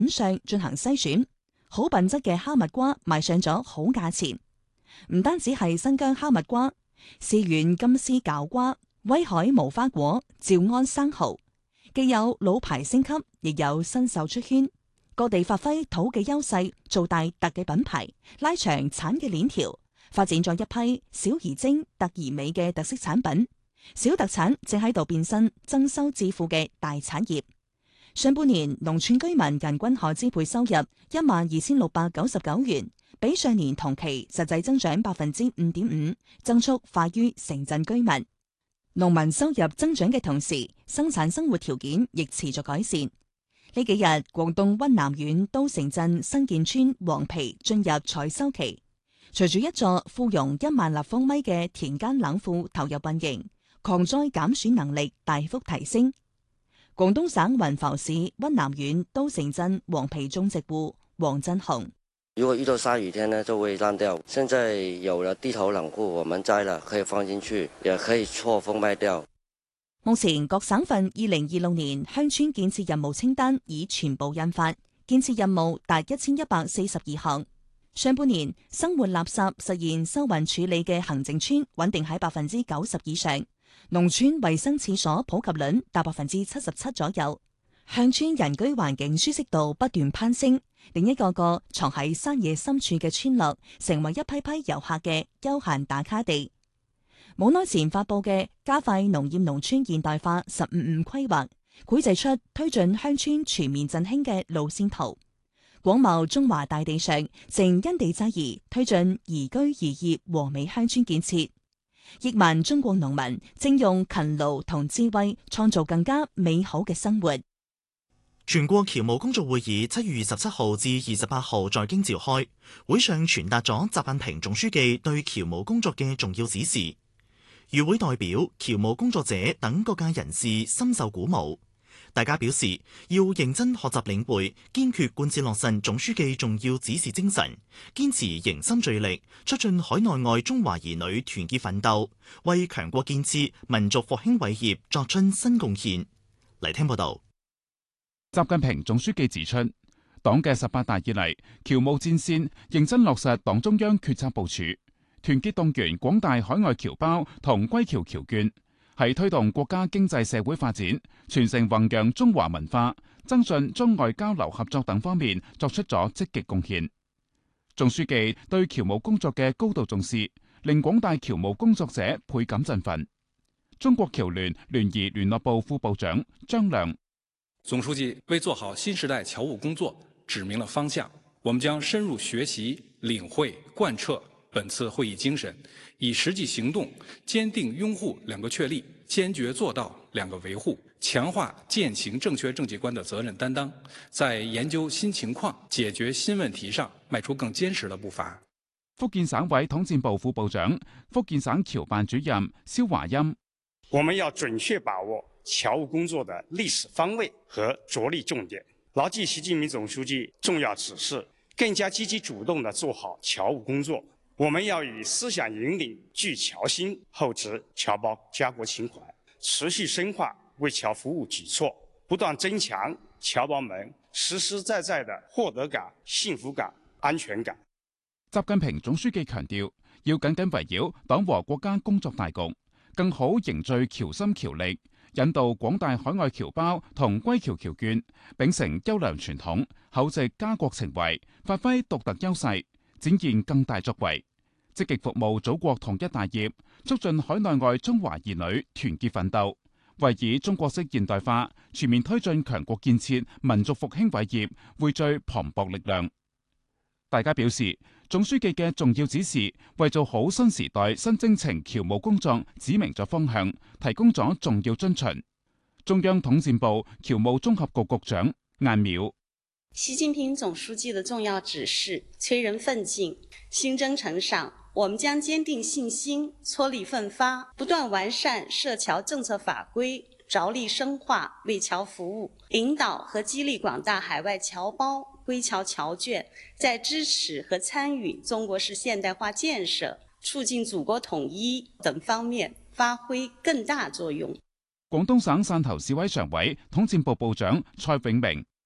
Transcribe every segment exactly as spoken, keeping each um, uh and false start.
上進行篩選，好品質嘅哈密瓜賣上咗好價錢。唔單止係新疆哈密瓜，思源金絲餃瓜、威海無花果、趙安生蠔，既有老牌升級，亦有新秀出圈。各地發揮土嘅優勢，做大特嘅品牌，拉長產嘅鏈條，發展咗一批小而精、特而美嘅特色產品。小特產正喺度變身增收致富嘅大產業。上半年農村居民人均可支配收入一萬二千六百九十九元，比上年同期實際增長百分之五點五，增速快於城鎮居民。農民收入增長嘅同時，生產生活條件亦持續改善。呢幾日，廣東溫南縣都城鎮新建村黃皮進入採收期，隨住一座富容一萬立方米嘅田間冷庫投入運營，抗災減損能力大幅提升。廣東省雲浮市溫南縣都城鎮黃皮種植戶黃振雄： 如果遇到下雨天呢，就會爛掉。現在有了地頭冷庫，我們摘了可以放進去，也可以錯峰賣掉。 目前各省份二零二六年鄉村建設任務清單已全部印發，建設任務達一千一百四十二項。上半年生活垃圾實現收運處理嘅行政村穩定喺百分之九十以上。農村衛生廁所普及率達百分之七十七左右，鄉村人居環境舒適度不斷攀升，另一個個藏喺山野深處嘅村落，成為一批批遊客嘅休閒打卡地。冇耐前發佈嘅加快農業農村現代化十五五規劃，繪製出推進鄉村全面振興嘅路線圖。廣袤中華大地上，正因地制宜推進宜居宜業和美鄉村建設。億萬中國農民正用勤勞同智慧創造更加美好嘅生活。 全國僑務工作會議七月二十七號至二十八號在京召開，會上傳達咗習近平總書記對僑務工作嘅重要指示。與會代表、僑務工作者等各界人士深受鼓舞。大家表示要認真學習領會，堅決貫徹落實總書記重要指示精神，堅持凝心聚力，促進海內外中華兒女團結奮鬥，為強國建設、民族復興偉業作出新貢獻。嚟聽報道。 習近平總書記指出，黨嘅十八大以嚟，僑務戰線認真落實黨中央決策部署，團結動員廣大海外僑胞同歸僑僑眷，喺推動國家經濟社會發展、傳承弘揚中華文化、增進中外交流合作等方面作出咗積極貢獻。總書記對僑務工作嘅高度重視，令廣大僑務工作者倍感振奮。中國僑聯聯誼聯絡部副部長張亮： 總書記為做好新時代僑務工作指明了方向，我們將深入學習、領會、貫徹本次會議精神，以實際行動堅定擁護兩個確立，堅決做到兩個維護，強化踐行正確政績觀的責任擔當，在研究新情況、解決新問題上邁出更堅實的步伐。 福建省委統戰部副部長、福建省僑辦主任蕭華欽： 我們要準確把握僑務工作的歷史方位和着力重點，牢記習近平總書記重要指示，更加積極主動地做好僑務工作。我們要以思想引領聚僑心，厚植僑胞家國情懷，持續深化為僑服務舉措，不斷增強僑胞們實實在在的獲得感、幸福感、安全感。 習近平總書記強調，要緊緊圍繞黨和國家工作大局，更好凝聚僑心僑力，引導廣大海外僑胞同歸僑僑眷秉承優良傳統，厚植家國情懷，發揮獨特優勢，展現更大作為，積極服務祖國統一大業，促進海內外中華兒女團結奮鬥，為以中國式現代化全面推進強國建設、民族復興偉業匯聚磅礴力量。大家表示，總書記嘅重要指示為做好新時代新征程僑務工作指明咗方向，提供咗重要遵循。中央統戰部僑務綜合局局長晏淼： 習近平總書記的重要指示催人奮進，新征程上我們將堅定信心，撮力奮發，不斷完善涉僑政策法規，着力深化為僑服務，引導和激勵廣大海外僑胞、歸僑僑眷在支持和參與中國式現代化建設、促進祖國統一等方面發揮更大作用。 廣東省汕頭市委常委、統戰部部長蔡永明：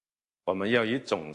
我們要以總